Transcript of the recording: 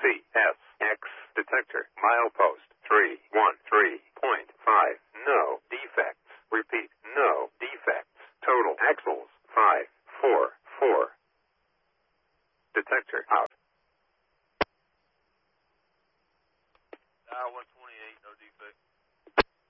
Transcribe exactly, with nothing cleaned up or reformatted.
C S X detector. Milepost three one three point five. No defects. Repeat. No defects. Total axles five four four. Detector out. Dial one twenty-eight, no defect.